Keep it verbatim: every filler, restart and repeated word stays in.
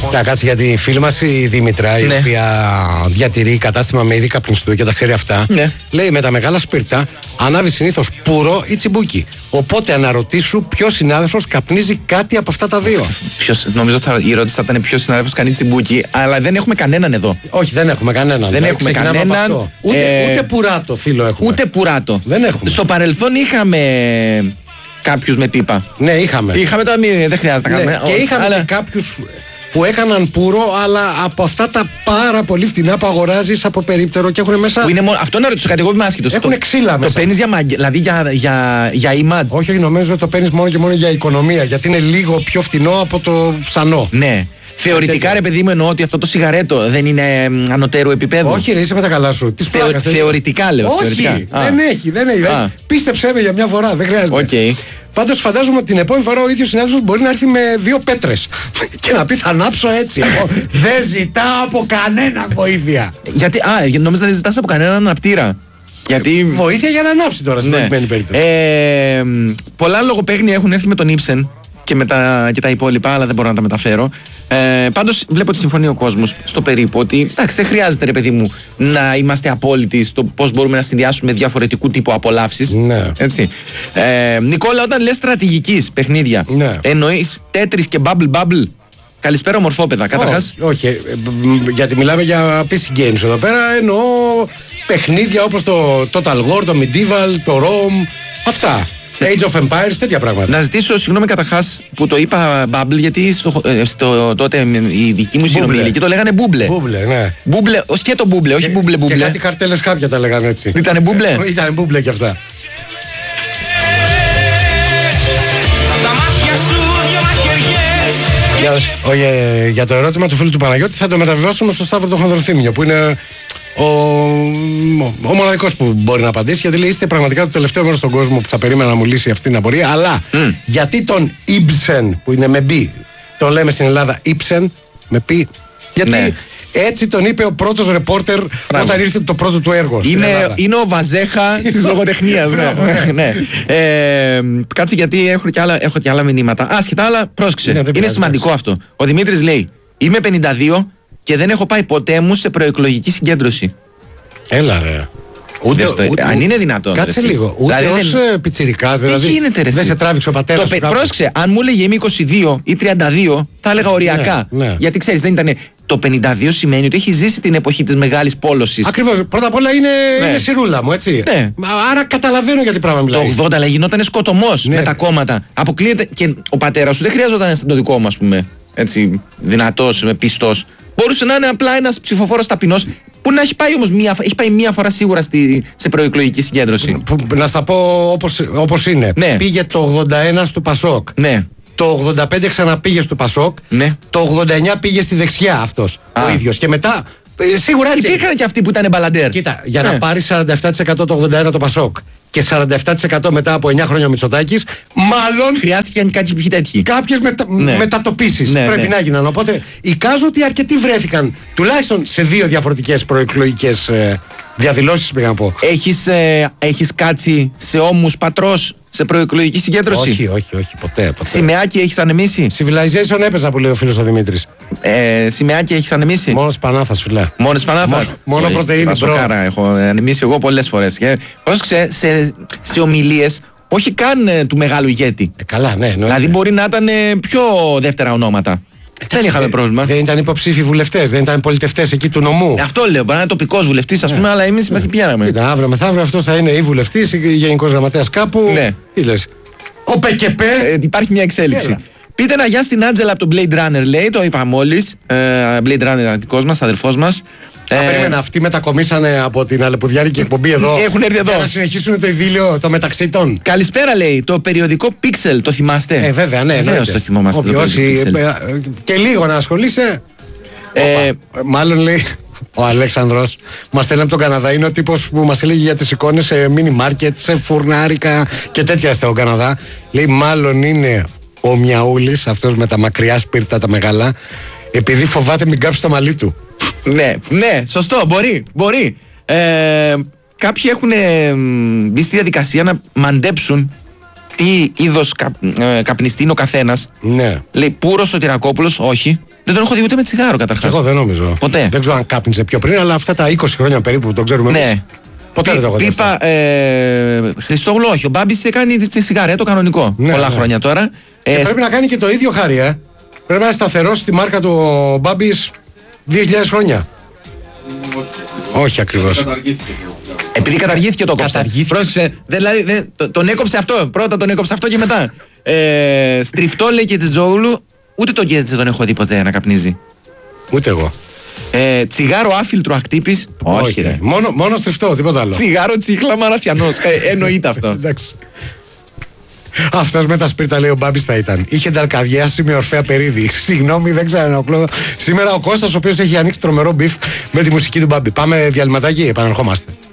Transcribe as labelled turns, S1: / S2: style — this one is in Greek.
S1: Να κάτσει για τη φίλη μας η Δήμητρα, η
S2: ναι.
S1: οποία διατηρεί κατάστημα με είδη καπνιστού και τα ξέρει αυτά.
S2: Ναι.
S1: Λέει με τα μεγάλα σπίρτα ανάβει συνήθως πουρο ή τσιμπούκι. Οπότε αναρωτήσου ποιος συνάδελφος καπνίζει κάτι από αυτά τα δύο.
S2: Ποιος, νομίζω θα, η ερώτηση θα ήταν ποιος συνάδελφος κάνει τσιμπούκι, αλλά δεν έχουμε κανέναν εδώ.
S1: Όχι, δεν έχουμε κανέναν.
S2: Δεν έχουμε κανέναν.
S1: Ούτε,
S2: ε,
S1: ούτε πουράτο φίλο έχουμε.
S2: Ούτε πουράτο.
S1: Δεν έχουμε.
S2: Στο παρελθόν είχαμε κάποιους με πίπα.
S1: Ναι, είχαμε.
S2: Είχαμε τώρα, μη, δεν χρειάζεται να
S1: Ναι,
S2: κάνουμε.
S1: και είχαμε
S2: αλλά...
S1: και κάποιους που έκαναν πουρο, αλλά από αυτά τα πάρα πολύ φτηνά που αγοράζεις από περίπτερο και έχουν μέσα.
S2: Που είναι μόνο, αυτό να ρωτήσω κάτι, εγώ είμαι άσχετος.
S1: Έχουν ξύλα
S2: το,
S1: μέσα.
S2: Το παίρνεις για, μαγ- δηλαδή για, για, για image.
S1: Όχι, όχι, νομίζω το παίρνεις μόνο και μόνο για οικονομία. Γιατί είναι λίγο πιο φτηνό από το ψανό.
S2: Ναι. Θεωρητικά, ρε παιδί μου, εννοώ ότι αυτό το σιγαρέτο δεν είναι μ, ανωτέρου επίπεδου.
S1: Όχι, ρε, είσαι με τα καλά σου. Της
S2: Θεω,
S1: πλάκας,
S2: θεωρητικά λέω.
S1: Όχι,
S2: θεωρητικά.
S1: δεν έχει, δεν έχει.
S2: Α.
S1: Πίστεψέ με για μια φορά, δεν χρειάζεται.
S2: Okay.
S1: Πάντως φαντάζομαι ότι την επόμενη φορά ο ίδιος συνάδελφος μπορεί να έρθει με δύο πέτρες και να πει θα ανάψω έτσι. Δεν ζητάω από κανένα βοήθεια.
S2: Γιατί, α, γιατί νόμιζα δεν ζητάς από κανέναν αναπτήρα. Γιατί...
S1: Βοήθεια για να ανάψει τώρα στην
S2: ναι.
S1: προηγουμένη περίπτωση.
S2: Ε, πολλά λογοπαίγνια έχουν έρθει με τον Ibsen και, με τα, και τα υπόλοιπα, αλλά δεν μπορώ να τα μεταφέρω. Ε, πάντως βλέπω ότι συμφωνεί ο κόσμος στο περίπου ότι εντάξει, δεν χρειάζεται, ρε παιδί μου, να είμαστε απόλυτοι στο πώς μπορούμε να συνδυάσουμε διαφορετικού τύπου απολαύσεις.
S1: Ναι.
S2: Έτσι. Ε, Νικόλα, όταν λες στρατηγικής παιχνίδια,
S1: ναι.
S2: εννοείς Tetris και Bubble Bubble? Καλησπέρα, ομορφόπεδα. Καταρχάς.
S1: Όχι, όχι, γιατί μιλάμε για πι σι games εδώ πέρα. Εννοώ παιχνίδια όπως το Total War, το Medieval, το Rome. Αυτά. Age of Empires, τέτοια πράγματα.
S2: Να ζητήσω συγγνώμη καταρχάς που το είπα Bubble, γιατί στο, στο, τότε η δική μου συνομιλική το λέγανε Μπούμπλε.
S1: Μπούμπλε, ναι.
S2: Μπούμπλε, ως και το Μπούμπλε, όχι Μπούμπλε Μπούμπλε.
S1: Και κάτι καρτέλες κάποια τα λέγανε έτσι.
S2: Ήτανε Μπούμπλε.
S1: Ήτανε Μπούμπλε κι αυτά. Ο, για, για το ερώτημα του φίλου του Παναγιώτη θα το μεταβιβάσουμε στο Σταύρο το Χονδροθύμιο, που είναι ο, ο μοναδικός που μπορεί να απαντήσει, γιατί λέει είστε πραγματικά το τελευταίο μέρος στον κόσμο που θα περίμενα να μου λύσει αυτή την απορία. Αλλά mm. γιατί τον Ibsen, που είναι με B, τον λέμε στην Ελλάδα Ibsen με P? Γιατί ναι. έτσι τον είπε ο πρώτος ρεπόρτερ όταν ήρθε το πρώτο του έργο.
S2: Είναι, είναι ο Βαζέχα της λογοτεχνίας. ναι, ναι. Ε, κάτσε, γιατί έχω και άλλα, έχω και άλλα μηνύματα. Άσχετα, αλλά πρόσεξε. Ναι, είναι σημαντικό αυτό. Ο Δημήτρης λέει: είμαι πενήντα δύο και δεν έχω πάει ποτέ μου σε προεκλογική συγκέντρωση.
S1: Έλα ρε.
S2: Ούτε, ούτε, ούτε, αν είναι δυνατόν.
S1: Κάτσε ρε, λίγο. Ούτε δηλαδή, ως δεν... πιτσιρικάς, δηλαδή.
S2: Δεν γίνεται, ρε,
S1: δεν σε τράβηξε ο πατέρας σου.
S2: Πρόσεξε, αν μου έλεγε είμαι είκοσι δύο ή τριάντα δύο, θα έλεγα οριακά.
S1: Ναι, ναι.
S2: Γιατί ξέρεις, δεν ήταν. Το πενήντα δύο σημαίνει ότι έχει ζήσει την εποχή της μεγάλης πόλωσης.
S1: Ακριβώς. Πρώτα απ' όλα είναι, ναι. είναι σιρούλα μου, έτσι.
S2: Ναι.
S1: Άρα καταλαβαίνω γιατί πράγμα μιλάει.
S2: Το ογδόντα αλλά γινόταν σκοτωμός ναι. με τα κόμματα. Αποκλείεται. Και ο πατέρας σου δεν χρειάζονταν σαν το δικό μου, ας πούμε. Έτσι, δυνατός, πιστός. Μπορούσε να είναι απλά ένας ψηφοφόρος ταπεινός που να έχει πάει όμως μία, έχει πάει μία φορά σίγουρα στη, σε προεκλογική συγκέντρωση.
S1: Που, να στα πω όπως, όπως είναι.
S2: Ναι.
S1: Πήγε το ογδόντα ένα στο Πασόκ.
S2: Ναι.
S1: Το ογδόντα πέντε ξαναπήγε στο Πασόκ.
S2: Ναι.
S1: Το ογδόντα εννιά πήγε στη δεξιά αυτός ο ίδιος. Και μετά. Σίγουρα έτσι.
S2: Υπήρχαν και αυτοί που ήταν μπαλαντέρ.
S1: Κοίτα, για
S2: ναι.
S1: να πάρει σαράντα επτά τοις εκατό το ογδόντα ένα το Πασόκ και σαράντα επτά τοις εκατό μετά από εννιά χρόνια ο Μητσοτάκης, μάλλον.
S2: Χρειάστηκαν κάποιοι τέτοιοι.
S1: Κάποιες μετα... ναι. μετατοπίσεις
S2: ναι,
S1: πρέπει
S2: ναι.
S1: να γίνουν. Οπότε εικάζω ότι αρκετοί βρέθηκαν τουλάχιστον σε δύο διαφορετικές προεκλογικές ε, διαδηλώσεις, πήγα να πω.
S2: Έχεις, ε, έχεις κάτσει σε ώμους πατρός σε προεκλογική συγκέντρωση?
S1: Όχι, όχι, όχι, ποτέ. ποτέ.
S2: Σημαίακι έχεις ανεμίσει?
S1: Civilization έπαιζα που λέει ο φίλος ο Δημήτρης.
S2: Ε, σημαίακι έχεις ανεμίσει?
S1: Μόνο Πανάθας, φιλέ.
S2: Μόνο Πανάθας.
S1: Μόνο, μόνο πρωτεΐνη.
S2: Σοκάρα έχω ανεμίσει εγώ πολλές φορές. Και πρόσεξε, σε, σε ομιλίες, όχι καν ε, του μεγάλου ηγέτη.
S1: Ε, καλά, ναι. Εννοείται.
S2: Δηλαδή μπορεί να ήταν ε, πιο δεύτερα ονόματα. Δεν είχαμε πρόβλημα.
S1: Δεν ήταν υποψήφοι βουλευτές, δεν ήταν πολιτευτές εκεί του νομού.
S2: Αυτό λέω. Μπορεί να είναι τοπικός βουλευτής, ας πούμε, αλλά εμείς μας πηγαίναμε.
S1: Κοίτα, αύριο μεθαύριο αυτός θα είναι ή βουλευτής ή γενικός γραμματέας κάπου.
S2: Ναι.
S1: Τι λες? Ο ΠΚΠ.
S2: Ε, υπάρχει μια εξέλιξη. Έλα. Πείτε ένα γεια στην Άντζελα από το Blade Runner, λέει. Το είπα μόλις. Ε, Blade Runner, δικός μας, αδερφός μας.
S1: Α, ε, περίμενα, αυτοί μετακομίσανε από την αλεπουδιάρικη εκπομπή εδώ.
S2: Έχουν έρθει εδώ.
S1: Για να συνεχίσουν το ειδήλιο το μεταξύ των.
S2: Καλησπέρα, λέει. Το περιοδικό Pixel, το θυμάστε?
S1: Ε, βέβαια, ναι.
S2: Βεβαίως το θυμόμαστε. Το
S1: όσοι, και λίγο να ασχολείσαι. Ε, μάλλον λέει. Ο Αλέξανδρος μας στέλνει από τον Καναδά. Είναι ο τύπος που μας έλεγε για τις εικόνες σε μίνι μάρκετ, σε φουρνάρικα και τέτοια στον Καναδά. Λέει, μάλλον είναι ο Μιαούλης, αυτός με τα μακριά σπίρτα τα μεγάλα, επειδή φοβάται μην κάψει το μαλλί του.
S2: Ναι, ναι, σωστό, μπορεί, μπορεί. Ε, κάποιοι έχουν μπει στη διαδικασία να μαντέψουν τι είδος κα, ε, καπνιστή είναι ο καθένας.
S1: Ναι.
S2: Λέει, Πούρος Σωτηρακόπουλος, όχι. Δεν τον έχω δει ούτε με τσιγάρο καταρχάς.
S1: Εγώ δεν νομίζω.
S2: Ποτέ.
S1: Δεν ξέρω αν κάπνιζε πιο πριν, αλλά αυτά τα είκοσι χρόνια περίπου που τον ξέρουμε.
S2: Ναι.
S1: Εμείς, ποτέ δεν το έχω δει.
S2: Πίπα, ε, Χριστόγλου, όχι. Ο Μπάμπης κάνει τη σιγάρια, το κανονικό.
S1: Ναι,
S2: πολλά
S1: ναι.
S2: χρόνια τώρα.
S1: Και
S2: Ε,
S1: πρέπει να κάνει και το ίδιο, Χάρη, ε. Πρέπει να είναι σταθερό στη μάρκα του ο Μπάμπης δύο χιλιάδες χρόνια. Όχι ακριβώς.
S2: Επειδή καταργήθηκε το κόψα.
S1: Καταργήθηκε.
S2: Πρόσεξε. Δηλαδή, δεν- το- τον έκοψε αυτό. Πρώτα τον έκοψε αυτό και μετά. Ε, στριφτό λέει και Τζετζόγλου. Ούτε τον Γκέτζε τον έχω δει ποτέ να καπνίζει.
S1: Ούτε εγώ.
S2: Ε, τσιγάρο άφιλτρο ακτύπης. Όχι, ρε.
S1: Μόνο, μόνο στριφτό, τίποτα άλλο.
S2: Τσιγάρο τσίχλα μαραθιανός. Ε, εννοείται αυτό.
S1: Εντάξει. Αυτός με τα σπίρτα, λέει ο Μπάμπης, θα ήταν. Είχε νταρκαδιάσει με Ορφέα Περίδη. Συγγνώμη, δεν ξανανοκλώ. Σήμερα ο Κώστας, ο οποίος έχει ανοίξει τρομερό μπιφ με τη μουσική του Μπάμπη. Πάμε διαλυματάκι, επαναρχόμαστε.